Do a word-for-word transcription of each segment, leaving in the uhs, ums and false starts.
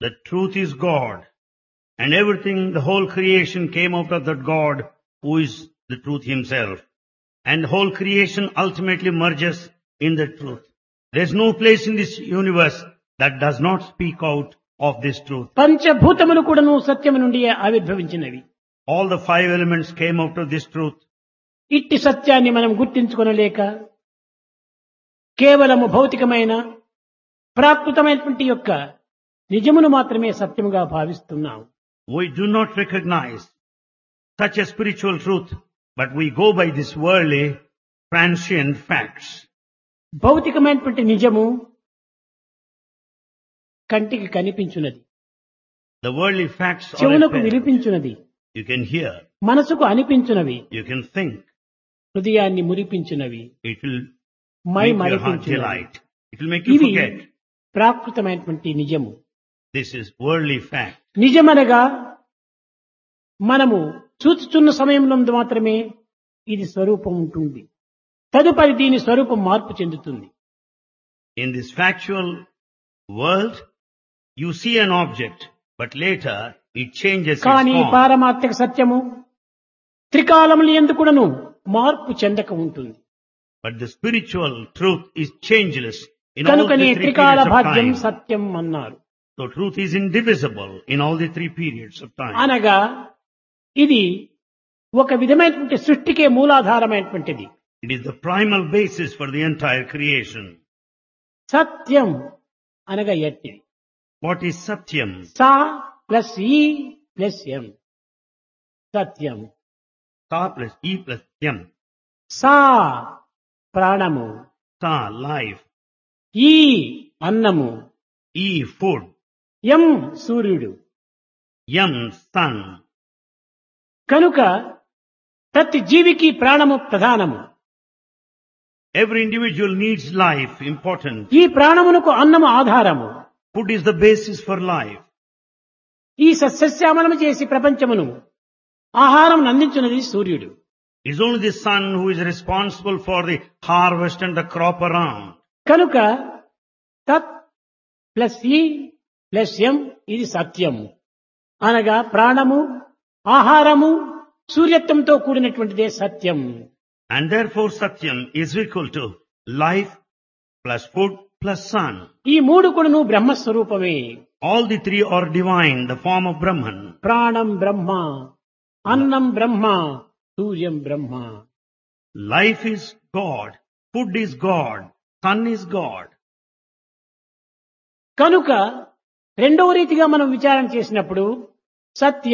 The truth is God. And everything, the whole creation came out of that God who is the truth himself. And whole creation ultimately merges in the truth. There's no place in this universe that does not speak out of this truth. పంచభూతములు కూడాను సత్యము నుండి ఆవిర్భవించినవి. All the five elements came out of this truth. ఇట్టి సత్యాన్ని మనం గుర్తించుకొనలేక కేవలము భౌతికమైన ప్రాకృతమైనటువంటి యొక్క నిజమును మాత్రమే సత్యముగా భావిస్తున్నాం. We do not recognize such a spiritual truth, but we go by this worldly, transient facts. భౌతికమైనటువంటి నిజము కంటికి కనిపించున్నది, The worldly facts are చెవులకు apparent. వినిపించున్నది, You can hear, మనసుకు అనిపించునవి, you can think. హృదయాన్ని మురిపించునవి, It will my make your heart మరిపించునవి. delight. It will make you ఇవి forget. ప్రాకృతమైనటువంటి నిజము. This is worldly fact. నిజమనగా మనము చూచుచున్న సమయంలో మాత్రమే ఇది స్వరూపం ఉంటుంది. తదుపరి దీని స్వరూపం మార్పు చెందుతుంది. In this factual world, you see an object, but later it changes its కానీ form. పారమార్థిక సత్యము త్రికాలములు ఎందుకుడను మార్పు చెందక ఉంటుంది. But the spiritual truth is changeless in all the కనుకనే three త్రికాల periods of భాగ్యం time. సత్యం అన్నారు. So truth is indivisible in all the three periods of time. అనగా ఇది ఒక విధమైనటువంటి సృష్టికే మూలాధారమైనటువంటిది. It is the primal basis for the entire creation. సత్యం అనగా ఎట్టిది. What is Satyam? Saw plus ఈ ప్లస్ ఎం సత్యం. Sa plus E plus Yam. సా ప్రాణము, Sa, life. ఈ అన్నము, E, food. ఎం సూర్యుడు. Yam, sun. కనుక ప్రతి జీవికి ప్రాణము ప్రధానము. Every individual needs life, important. ఈ ప్రాణమునకు అన్నము ఆధారము. Food is the basis for life. ఈ సస్యశ్యామలము చేసి ప్రపంచమును ఆహారం అందించినది సూర్యుడు. It is only the sun who is responsible for the harvest and the crop around. కనుక తత్ ప్లస్ ఈ ప్లస్ ఎం ఇది సత్యము అనగా ప్రాణము, ఆహారము, సూర్యత్వంతో కూడినటువంటిదే సత్యం. And therefore Satyam is equal to life plus food plus sun. ఈ మూడు కూడాను బ్రహ్మస్వరూపమే. All the three are divine, the form of Brahman. ప్రాణం బ్రహ్మ, అన్నం బ్రహ్మ, సూర్యం బ్రహ్మ. Life is God, food is God, sun is God. కనుక రెండవ రీతిగా మనం విచారణ చేసినప్పుడు సత్య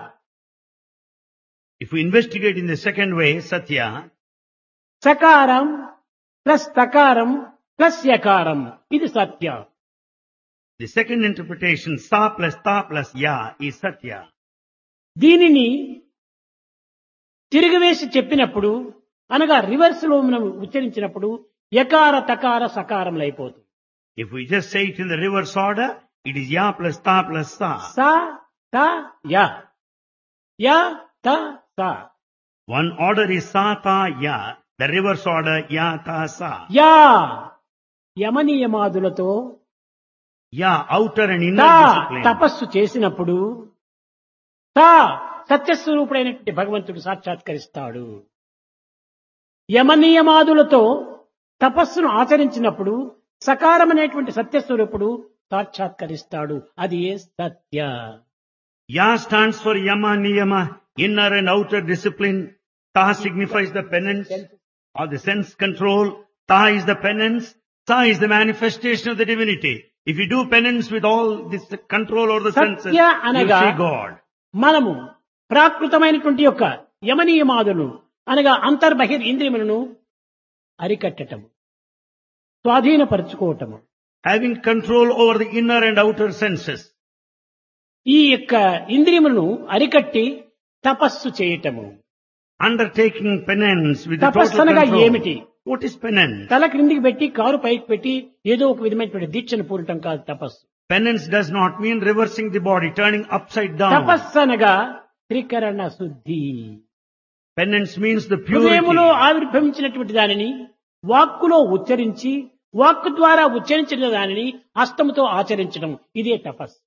If we investigate in the second way, Satya, సకారం plus తకారం plus యకారం ఇది సత్య. the second interpretation, Sa plus Ta plus Ya is Satya. దీనిని తిరిగివేసి చెప్పినప్పుడు అనగా రివర్స్ లో మనం ఉచ్చరించినప్పుడు యకార తకార సకారములు అయిపోతుంది. If we just say it in the reverse order, it is Ya plus Ta plus Sa. సా త yeah yeah త సా. One order is Sa Ta Ya, the reverse order Ya Ta Sa. Yeah యమనియమాదులతో Ya, outer and తా inner discipline. తపస్సు చేసినప్పుడు తా సత్యస్వరూపుడైనటువంటి భగవంతుడు సాక్షాత్కరిస్తాడు. యమనియమాదులతో తపస్సును ఆచరించినప్పుడు సకారమనేటువంటి సత్యస్వరూపుడు సాక్షాత్కరిస్తాడు. అది ఏ సత్య. Ya stands for Yama Niyama, inner and outer discipline. Ta signifies the penance or the sense control. Ta is the penance. Sa is the manifestation of the divinity. If you do penance with all this control over the senses, Satya you అనగా see God. మనము ప్రాకృతమైనటువంటి యొక్క యమనియమాదులు అనగా అంతర్బహిర్ ఇంద్రియములను అరికట్టటము, స్వాధీనపరచుకోవటము. Having control over the inner and outer senses. ఈ యొక్క ఇంద్రియములను అరికట్టి తపస్సు చేయటము. Undertaking penance with the తపస్సు total అనగా control. ఏమిటి? What is penance? తల క్రిందికి పెట్టి కారు పైకి పెట్టి ఏదో ఒక విధమైనటువంటి దీక్షను పూరటం కాదు తపస్సు. Penance does not mean reversing the body, turning upside down. తపస్సు అనగా త్రికరణ శుద్ధి. Penance means the హృదయములో purity. ఆవిర్భవించినటువంటి దానిని వాక్కులో ఉచ్చరించి, వాక్కు ద్వారా ఉచ్చరించిన దానిని హస్తముతో ఆచరించడం, ఇదే తపస్సు.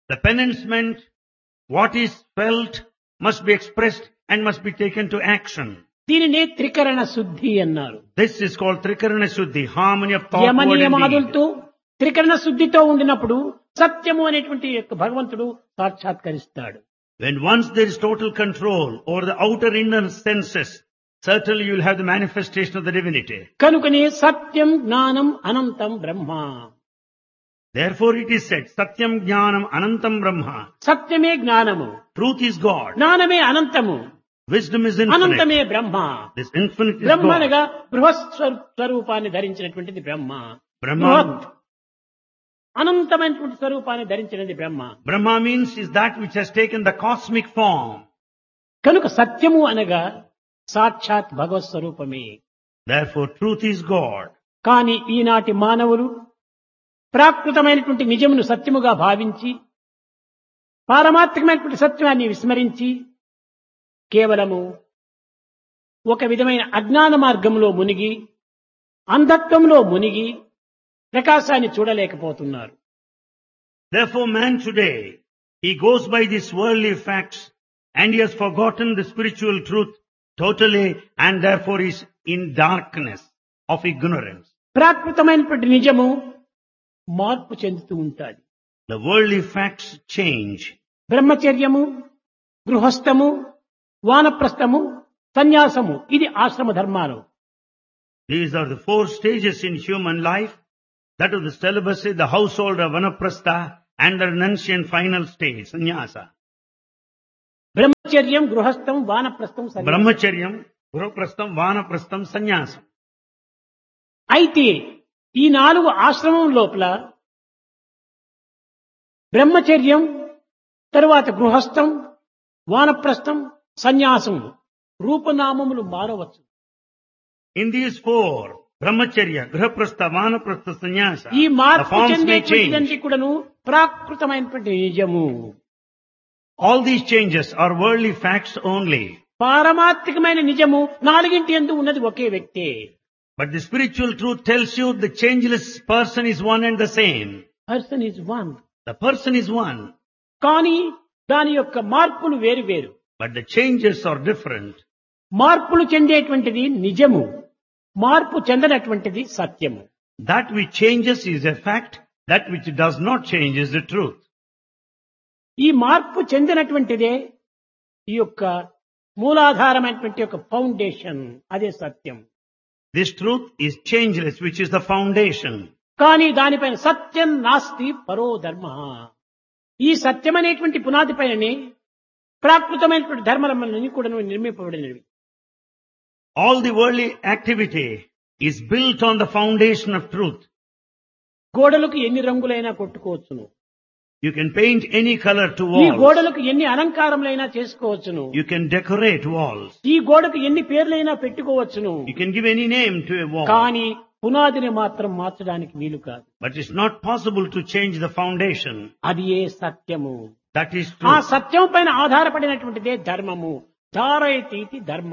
The penance, what is felt, must be expressed and must be taken to action. దీనినే త్రికరణ శుద్ధి అన్నారు. This is called Trikarana Shuddhi, harmony of thought, word and deed. యమనియమాదులతో త్రికరణ శుద్ధితో ఉండినప్పుడు సత్యము అనేటువంటి యొక్క భగవంతుడు సాక్షాత్కరిస్తాడు. When once there is total control over the outer inner senses, certainly you will have the manifestation of the divinity. కనుకనే సత్యం జ్ఞానం అనంతం బ్రహ్మ. Therefore it is said, Satyam Jnanam Anantam Brahma. సత్యమే జ్ఞానము, Truth is God. జ్ఞానమే అనంతము, Wisdom is infinite. అనంతమే Brahma. This infinite is Brahma God. అనగా బృహత్ స్వరూ- స్వరూపాన్ని ధరించినటువంటిది బ్రహ్మ. Brahma, బృహత్ అనంతమైనటువంటి స్వరూపాన్ని ధరించినది బ్రహ్మ. Brahma means is that which has taken the cosmic form. కనుక సత్యము అనగా సాక్షాత్ భగవత్ స్వరూపమే. Therefore truth is God. కానీ ఈనాటి మానవులు ప్రాకృతమైనటువంటి నిజమును సత్యముగా భావించి పారమార్థికమైనటువంటి సత్యాన్ని విస్మరించి కేవలము ఒక విధమైన అజ్ఞాన మార్గంలో మునిగి అంధత్వంలో మునిగి ప్రకాశాన్ని చూడలేకపోతున్నారు. Therefore man today, he goes by these worldly facts and he has forgotten the spiritual truth totally and therefore is in darkness of ignorance. ప్రాకృతమైనటువంటి నిజము మార్పు చెందుతూ ఉంటాది. The worldly facts change. బ్రహ్మచర్యము, గృహస్థము, వానప్రస్థము, సన్యాసము ఇది ఆశ్రమ ధర్మాలు. These are the four stages in human life. That is the celibacy, the household of vanaprastha and the renunciation final stage, sannyasa. బ్రహ్మచర్యం, గృహస్థం, వానప్రస్థం, సన్యాసం. Brahmacharyam, Guruprastham, Vanaprastham, Sannyasam. అయితే ఈ నాలుగు ఆశ్రమం లోపల బ్రహ్మచర్యం, తరువాత గృహస్థం, వానప్రస్థం, సన్యాసం రూపనామములు మారవచ్చు. In these four, Brahmacharya, Grihaprastha, Vanaprastha, Sannyasa, ఈ the మార్పు forms may చెందేటువంటిదంటే change. కూడాను ప్రాకృతమైనటువంటి నిజము. All these changes are worldly facts only. పారమార్థికమైన నిజము నాలుగింటి యందు ఉన్నది ఒకే వ్యక్తే. But the spiritual truth tells you the changeless person is one and the same. Person is one. The person is one, కానీ దాని యొక్క మార్పులు వేరు వేరు. but the changes are different. మార్పులు చెందేటువంటిది నిజము, మార్పు చెందనటువంటిది సత్యము. That which changes is a fact, that which does not change is the truth. ఈ మార్పు చెందినటువంటిదే ఈ యొక్క మూలాధారమైనటువంటి యొక్క ఫౌండేషన్, అదే సత్యం. This truth is changeless, which is the foundation. కానీ దానిపైన సత్యం నాస్తి పరో ధర్మ. ఈ సత్యం అనేటువంటి పునాది పైననే ప్రాకృతమైనటువంటి ధర్మలన్నీ కూడా నిర్మింపబడినవి. All the worldly activity is built on the foundation of truth. గోడలకు ఎన్ని రంగులైనా కొట్టుకోవచ్చును, You can paint any color to ఈ walls. గోడలకు ఎన్ని అలంకారములైనా చేసుకోవచ్చును, You can decorate walls. ఈ గోడకు ఎన్ని పేర్లైనా పెట్టుకోవచ్చును. You can give any name to a wall. కానీ పునాదిని మాత్రం మార్చడానికి వీలు కాదు. But it's not possible to change the foundation. అది ఏ సత్యము. That is ఆ truth. సత్యం పైన ఆధారపడినటువంటిదే ధర్మము. ధారయతీతి ధర్మ.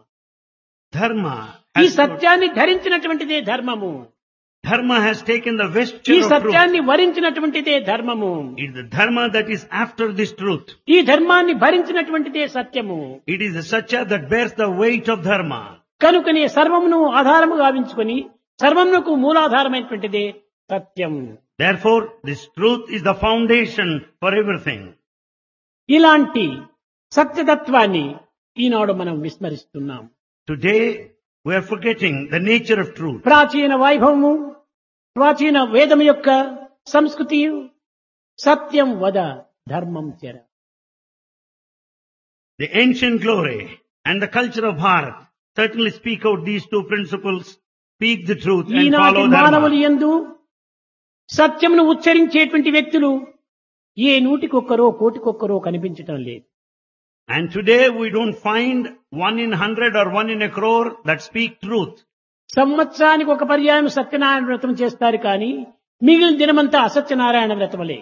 Dharma ఈ has, సత్యాన్ని ధరించినటువంటిదే ధర్మము. dharma has taken the ఈ vesture of truth. సత్యాన్ని వరించినటువంటిదే ధర్మము. It is the dharma that is after this truth. ఈ ధర్మాన్ని భరించినటువంటిదే సత్యము. It is the satya that bears the weight of dharma. కనుకనే సర్వమును ఆధారము గావించుకొని సర్వమునకు మూలాధారమైనటువంటిదే సత్యం. Therefore, this truth is the foundation for everything. ఇలాంటి సత్యతత్వాన్ని ఈనాడు మనం విస్మరిస్తున్నాం. Today, we are forgetting the nature of truth. ప్రాచీన వైభవము, ప్రాచీన వేదము యొక్క సంస్కృతి సత్యం వద ధర్మం చెర. The ancient glory and the culture of Bharat certainly speak out these two principles, speak the truth and ఈనాటి follow మానవులు dharma. యందు సత్యమును ఉచ్చరించేటువంటి వ్యక్తులు ఏ నూటికొక్కరో కోటికొక్కరో కనిపించటం లేదు. And today we don't find one in hundred or one in a crore that speak truth. సంవత్సరానికి ఒక పర్యాయం సత్యనారాయణ వ్రతం చేస్తారు కానీ మిగిలిన దినమంతా అసత్యనారాయణ వ్రతములే.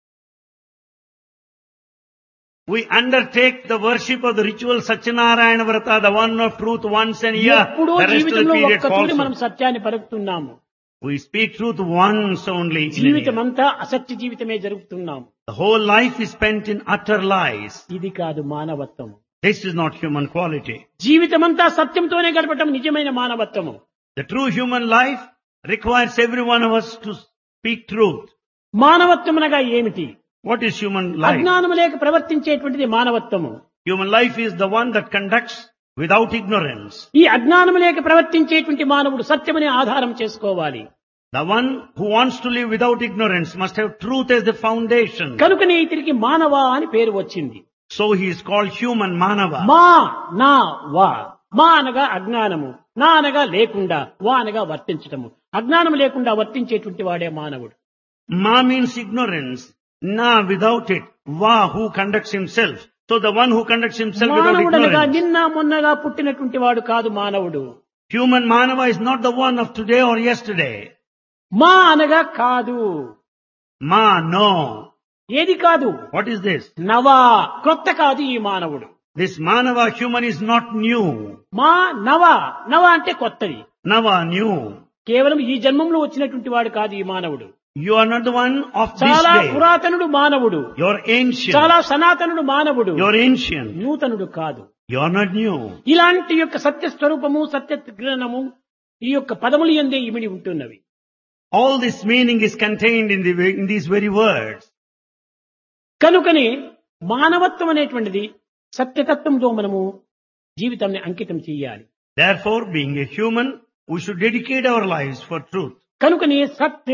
We undertake the worship of the ritual Satyanarayana Vrata, the one of truth once a year. ఎప్పుడో The rest of the జీవితంలో period ఒక్కతూరి falls. మనం సత్యాన్ని పలుకుతున్నాము. We speak truth once only in a జీవితం year. అంతా అసత్య జీవితమే జరుగుతున్నాం. The whole life is spent in utter lies. ఇది కాదు మానవత్వం. This is not human quality. జీవితమంతా సత్యంతోనే గడపటం నిజమైన మానవత్వము. The true human life requires every one of us to speak truth. మానవత్వమనగా ఏమిటి? What is human life? అజ్ఞానము లేక ప్రవర్తించేటువంటిది మానవత్వము. Human life is the one that conducts without ignorance. ఈ అజ్ఞానము లేక ప్రవర్తించేటువంటి మానవుడు సత్యమనే ఆధారం చేసుకోవాలి. The one who wants to live without ignorance must have truth as the foundation. కనుకనే ఇతనికి మానవ అని పేరు వచ్చింది. So he is called human Manava. మా నా వా. మా అనగా అజ్ఞానము, నా అనగా లేకుండా, వా అనగా వర్తించటము. అజ్ఞానం లేకుండా వర్తించేటువంటి వాడే మానవుడు. Ma means ignorance. Na without it. Va who conducts himself. So the one who conducts himself without మానవుడనగా ignorance. నిన్న మొన్నగా పుట్టినటువంటి వాడు కాదు మానవుడు. Human Manava is not the one of today or yesterday. మా అనగా కాదు. Ma, no. ఏది కాదు? What is this? నవా, క్రొత్త కాదు ఈ మానవుడు. This Manava human is not new. మా నవ, నవ అంటే కొత్తది. Nava, new. కేవలం ఈ జన్మంలో వచ్చినటువంటి వాడు కాదు ఈ మానవుడు. You are not the one of this చాలా day. పురాతనుడు మానవుడు, You are ancient. చాలా సనాతనుడు మానవుడు, You are ancient. నూతనుడు కాదు. You are not new. ఇలాంటి యొక్క సత్య స్వరూపము, సత్య జ్ఞానము ఈ యొక్క పదములు యందే ఇమిడి ఉంటున్నవి. All this meaning is contained in, the, in these very words. కనుకనే మానవత్వం అనేటువంటిది సత్యతత్వంతో మనము జీవితాన్ని అంకితం చేయాలి. Therefore, being a human, we should dedicate our lives for truth. కనుకనే సత్,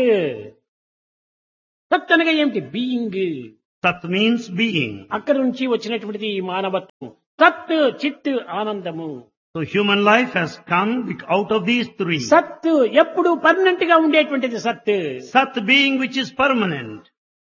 సత్ అనగా ఏమిటి? బీయింగ్. Sat means being. అక్కడి నుంచి వచ్చినటువంటిది ఈ మానవత్వం. సత్, చిత్, ఆనందము. So human life has come out of these three. సత్ ఎప్పుడు పర్మనెంట్ గా ఉండేటువంటిది సత్. Sat being which is permanent.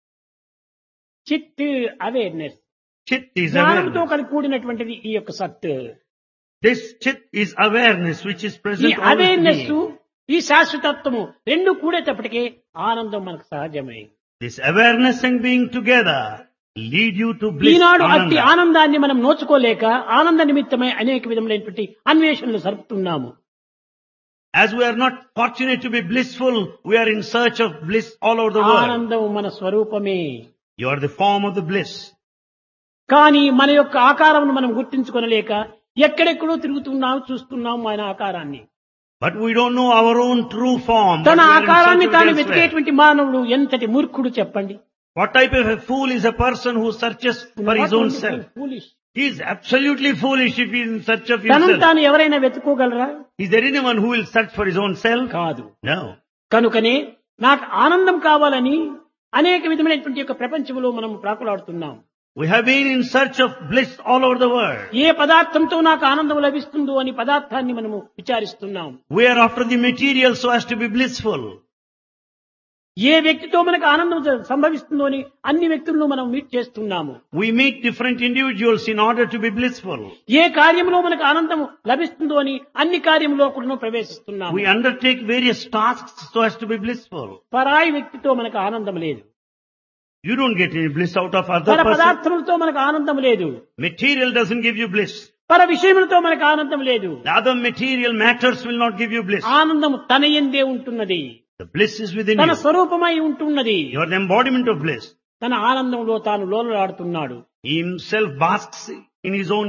చిత్ అవేర్నెస్, Chit is జ్ఞానంతో awareness. కలిసి కూడినటువంటిది ఈ యొక్క సత్. This chit is awareness which is ఈ present always అవేర్నెస్, being. ఈ శాశ్వతత్వము రెండు కూడేటప్పటికే ఆనందం మనకు సహజమే. This awareness and being together lead you to bliss. ఈనాడు అట్టి Ananda. ఆనందాన్ని మనం నోచుకోలేక ఆనంద నిమిత్తమై అనేక విధములైనటువంటి అన్వేషణలు జరుపుతున్నాము. As we are not fortunate to be blissful, we are in search of bliss all over the world. ఆనందం మన స్వరూపమే. You are the form of the bliss. కానీ మన యొక్క ఆకారమును మనం గుర్తించుకొనలేక ఎక్కడెక్కడో తిరుగుతున్నాం, చూస్తున్నాం మన ఆకారాన్ని. But we don't know our own true form. but తన we are in ఆకారాన్ని search of తాను elsewhere. వెతికేటువంటి మానవుడు ఎంతటి మూర్ఖుడు చెప్పండి. What type of a fool is a person who searches for his own self? Foolish. He is absolutely foolish if he is in search of తనను himself. తాను ఎవరైనా వెతుకోగలరా? Is there anyone who will search for his own self? కాదు. No. కనుకనే నాకు ఆనందం కావాలని అనేక విధమైనటువంటి యొక్క ప్రపంచంలో మనం ప్రాకులాడుతున్నాం. We have been in search of bliss all over the world. ఏ పదార్థంతో నాకు ఆనందం లభిస్తుందో అని పదార్థాన్ని మనము విచారిస్తున్నాం. We are after the material so as to be blissful. ఏ వ్యక్తితో మనకు ఆనందం సంభవిస్తుందో అని అన్ని వ్యక్తులను మనం మీట్ చేస్తున్నాము. We meet different individuals in order to be blissful. ఏ కార్యంలో మనకు ఆనందం లభిస్తుందో అని అన్ని కార్యంలో కూడా ప్రవేశిస్తున్నాము. We undertake various tasks so as to be blissful. పరాయి వ్యక్తితో మనకు ఆనందం లేదు. You don't get any bliss out of other పర person. పదార్థములతో మనకు ఆనందం లేదు. Material doesn't give you bliss. పర విషయములతో మనకు ఆనందం లేదు. The other material matters will not give you bliss. ఆనందం తన యందే ఉంటున్నది. The bliss is within తన you. స్వరూపమై ఉంటున్నది. You are the embodiment of bliss. తన ఆనందంలో తాను లోలలాడుతున్నాడు. He himself basks in his own